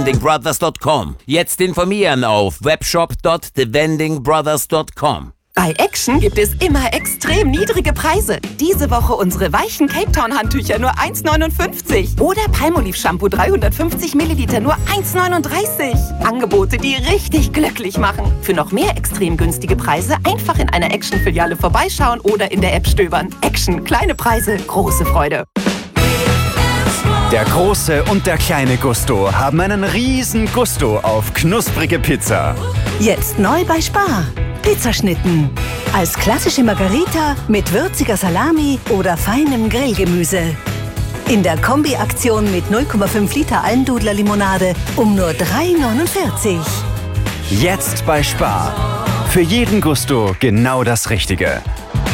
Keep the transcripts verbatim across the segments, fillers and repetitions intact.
vending brothers dot com. Jetzt informieren auf webshop punkt the vending brothers dot com. Bei Action gibt es immer extrem niedrige Preise. Diese Woche unsere weichen Cape Town Handtücher nur eins neunundfünfzig. Oder Palmolive Shampoo dreihundertfünfzig Milliliter nur eins neununddreißig. Angebote, die richtig glücklich machen. Für noch mehr extrem günstige Preise einfach in einer Action-Filiale vorbeischauen oder in der App stöbern. Action, kleine Preise, große Freude. Der große und der kleine Gusto haben einen riesen Gusto auf knusprige Pizza. Jetzt neu bei Spar. Pizzaschnitten. Als klassische Margarita mit würziger Salami oder feinem Grillgemüse. In der Kombi-Aktion mit null Komma fünf Liter Almdudler-Limonade um nur drei neunundvierzig. Jetzt bei Spar. Für jeden Gusto genau das Richtige.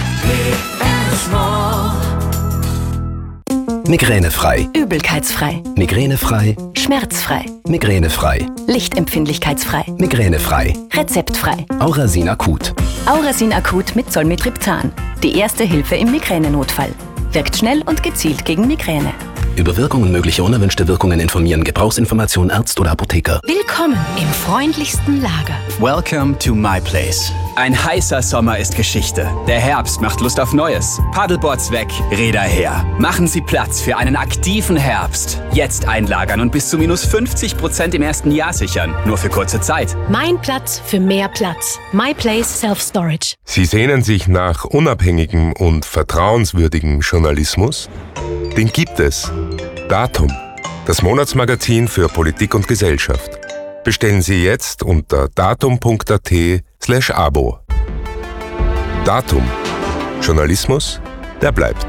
Migränefrei. Übelkeitsfrei. Migränefrei. Schmerzfrei. Migränefrei. Lichtempfindlichkeitsfrei. Migränefrei. Rezeptfrei. Aurasin Akut. Aurasin Akut mit Zolmitriptan. Die erste Hilfe im Migränenotfall. Wirkt schnell und gezielt gegen Migräne. Über Wirkungen möglicher unerwünschte Wirkungen informieren. Gebrauchsinformation Arzt oder Apotheker. Willkommen im freundlichsten Lager. Welcome to my place. Ein heißer Sommer ist Geschichte. Der Herbst macht Lust auf Neues. Paddleboards weg, Räder her. Machen Sie Platz für einen aktiven Herbst. Jetzt einlagern und bis zu minus fünfzig Prozent im ersten Jahr sichern. Nur für kurze Zeit. Mein Platz für mehr Platz. My Place Self Storage. Sie sehnen sich nach unabhängigem und vertrauenswürdigem Journalismus? Den gibt es. Datum, das Monatsmagazin für Politik und Gesellschaft. Bestellen Sie jetzt unter datum punkt at slash abo. Datum. Journalismus, der bleibt.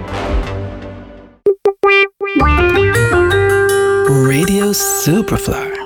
Radio Superfly.